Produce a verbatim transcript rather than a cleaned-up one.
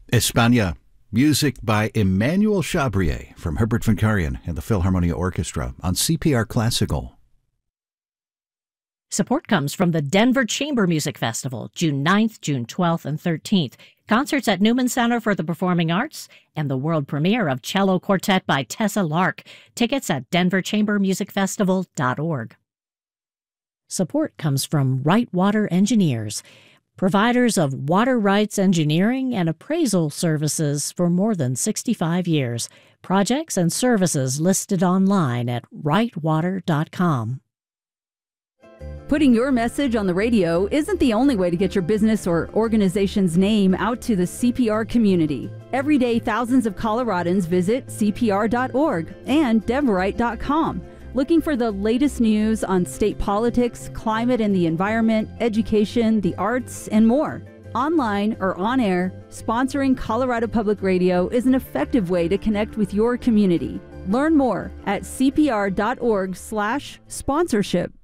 España, music by Emmanuel Chabrier from Herbert von Karajan and the Philharmonia Orchestra on C P R Classical. Support comes from the Denver Chamber Music Festival, June ninth, June twelfth, and thirteenth. Concerts at Newman Center for the Performing Arts and the world premiere of Cello Quartet by Tessa Lark. Tickets at denver chamber music festival dot org. Support comes from Right Water Engineers, providers of water rights engineering and appraisal services for more than sixty-five years. Projects and services listed online at right water dot com. Putting your message on the radio isn't the only way to get your business or organization's name out to the C P R community. Every day, thousands of Coloradans visit C P R dot org and Deverite dot com, looking for the latest news on state politics, climate and the environment, education, the arts, and more. Online or on air, sponsoring Colorado Public Radio is an effective way to connect with your community. Learn more at C P R dot org slash sponsorship.